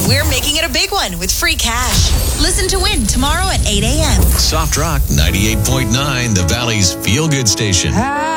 we're making it a big one with free cash. Listen to win tomorrow at 8 a.m. Soft Rock 98.9, the Valley's feel-good station.